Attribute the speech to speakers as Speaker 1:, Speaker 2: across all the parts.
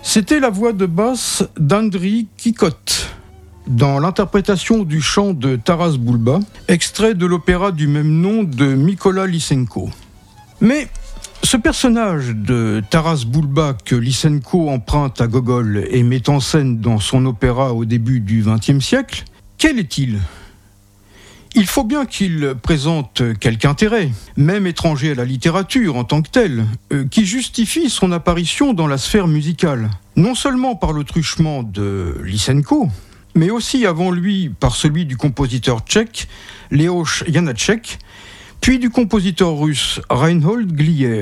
Speaker 1: C'était la voix de basse d'Andriy Kikot, dans l'interprétation du chant de Taras Bulba, extrait de l'opéra du même nom de Mykola Lysenko. Mais ce personnage de Taras Bulba que Lysenko emprunte à Gogol et met en scène dans son opéra au début du XXe siècle, quel est-il ? Il faut bien qu'il présente quelque intérêt, même étranger à la littérature en tant que tel, qui justifie son apparition dans la sphère musicale. Non seulement par le truchement de Lysenko, mais aussi avant lui par celui du compositeur tchèque Leoš Janáček, puis du compositeur russe Reinhold Glier.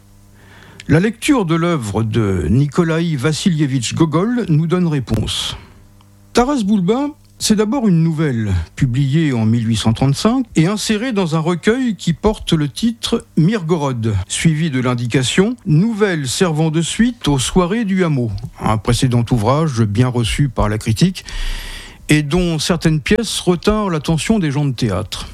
Speaker 1: La lecture de l'œuvre de Nikolaï Vassilievitch Gogol nous donne réponse. Taras Bulba, c'est d'abord une nouvelle, publiée en 1835 et insérée dans un recueil qui porte le titre Mirgorod, suivi de l'indication « Nouvelle servant de suite aux soirées du hameau », un précédent ouvrage bien reçu par la critique et dont certaines pièces retinrent l'attention des gens de théâtre.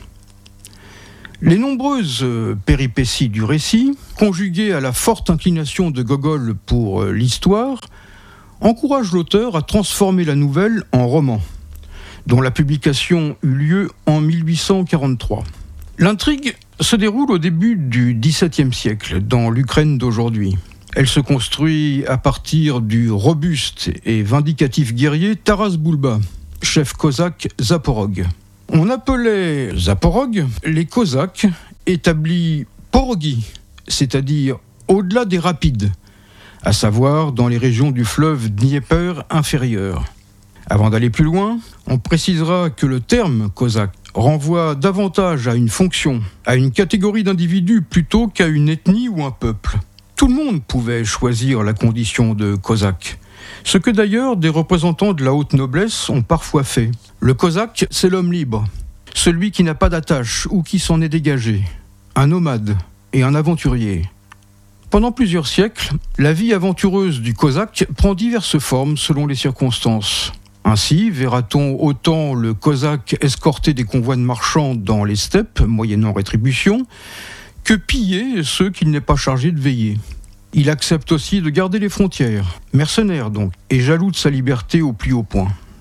Speaker 1: Les nombreuses péripéties du récit, conjuguées à la forte inclination de Gogol pour l'histoire, encouragent l'auteur à transformer la nouvelle en roman, dont la publication eut lieu en 1843. L'intrigue se déroule au début du XVIIe siècle, dans l'Ukraine d'aujourd'hui. Elle se construit à partir du robuste et vindicatif guerrier Taras Bulba, chef cosaque Zaporog. On appelait Zaporog les Cosaques établis porogi, c'est-à-dire au-delà des rapides, à savoir dans les régions du fleuve Dniepr inférieur. Avant d'aller plus loin, on précisera que le terme cosaque renvoie davantage à une fonction, à une catégorie d'individus plutôt qu'à une ethnie ou un peuple. Tout le monde pouvait choisir la condition de cosaque, ce que d'ailleurs des représentants de la haute noblesse ont parfois fait. Le cosaque, c'est l'homme libre, celui qui n'a pas d'attache ou qui s'en est dégagé, un nomade et un aventurier. Pendant plusieurs siècles, la vie aventureuse du cosaque prend diverses formes selon les circonstances. Ainsi, verra-t-on autant le cosaque escorter des convois de marchands dans les steppes, moyennant rétribution, que piller ceux qu'il n'est pas chargé de veiller. Il accepte aussi de garder les frontières, mercenaire donc, et jaloux de sa liberté au plus haut point.